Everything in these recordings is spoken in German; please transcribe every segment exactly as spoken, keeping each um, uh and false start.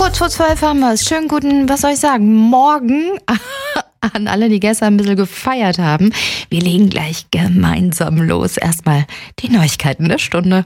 Kurz vor zwölf haben wir es. Schönen guten, was soll ich sagen, Morgen an alle, die gestern ein bisschen gefeiert haben. Wir legen gleich gemeinsam los. Erstmal die Neuigkeiten der Stunde.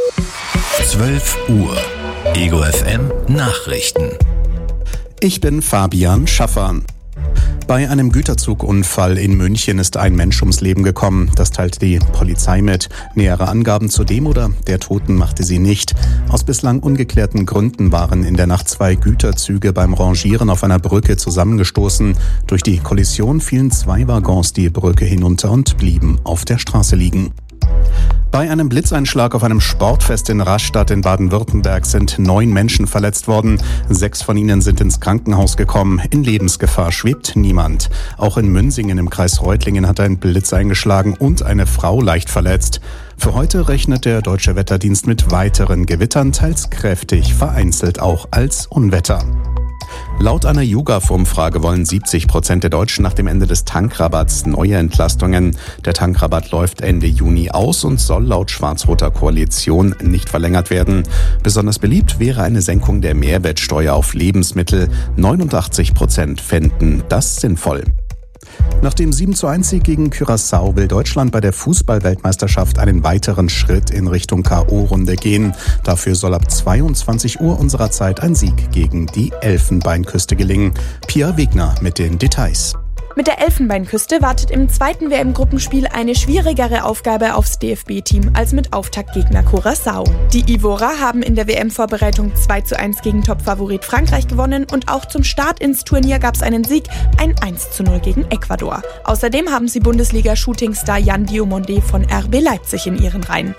zwölf Uhr. Ego F M Nachrichten. Ich bin Fabian Schaffern. Bei einem Güterzugunfall in München ist ein Mensch ums Leben gekommen. Das teilte die Polizei mit. Nähere Angaben zu dem oder der Toten machte sie nicht. Aus bislang ungeklärten Gründen waren in der Nacht zwei Güterzüge beim Rangieren auf einer Brücke zusammengestoßen. Durch die Kollision fielen zwei Waggons die Brücke hinunter und blieben auf der Straße liegen. Bei einem Blitzeinschlag auf einem Sportfest in Rastatt in Baden-Württemberg sind neun Menschen verletzt worden. Sechs von ihnen sind ins Krankenhaus gekommen. In Lebensgefahr schwebt niemand. Auch in Münsingen im Kreis Reutlingen hat ein Blitz eingeschlagen und eine Frau leicht verletzt. Für heute rechnet der Deutsche Wetterdienst mit weiteren Gewittern, teils kräftig, vereinzelt auch als Unwetter. Laut einer YouGov-Umfrage wollen siebzig Prozent der Deutschen nach dem Ende des Tankrabatts neue Entlastungen. Der Tankrabatt läuft Ende Juni aus und soll laut schwarz-roter Koalition nicht verlängert werden. Besonders beliebt wäre eine Senkung der Mehrwertsteuer auf Lebensmittel. neunundachtzig Prozent fänden das sinnvoll. Nach dem sieben zu eins Sieg gegen Curaçao will Deutschland bei der Fußball-Weltmeisterschaft einen weiteren Schritt in Richtung K O-Runde gehen. Dafür soll ab zweiundzwanzig Uhr unserer Zeit ein Sieg gegen die Elfenbeinküste gelingen. Pia Wegner mit den Details. Mit der Elfenbeinküste wartet im zweiten W M-Gruppenspiel eine schwierigere Aufgabe aufs D F B-Team als mit Auftaktgegner Curaçao. Die Ivora haben in der W M-Vorbereitung zwei zu eins gegen Topfavorit Frankreich gewonnen und auch zum Start ins Turnier gab es einen Sieg, ein eins zu null gegen Ecuador. Außerdem haben sie Bundesliga-Shootingstar Jan Diomande von R B Leipzig in ihren Reihen.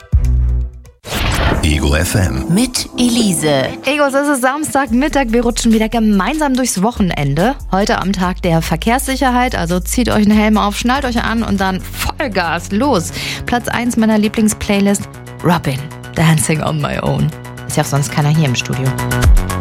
Ego F M Mit Elise. Egos, es ist Samstagmittag. Wir rutschen wieder gemeinsam durchs Wochenende. Heute am Tag der Verkehrssicherheit. Also zieht euch einen Helm auf, schnallt euch an und dann Vollgas, los. Platz eins meiner Lieblingsplaylist, Robin, Dancing on My Own. Ist ja auch sonst keiner hier im Studio.